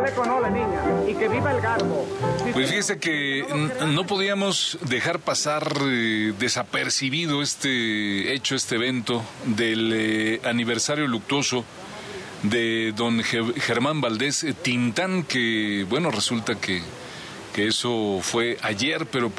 chaleco no, la niña. Y que viva el garbo. Pues fíjese que no podíamos dejar pasar desapercibido este hecho, este evento del aniversario luctuoso de don Germán Valdés Tintán, que bueno, resulta que eso fue ayer, pero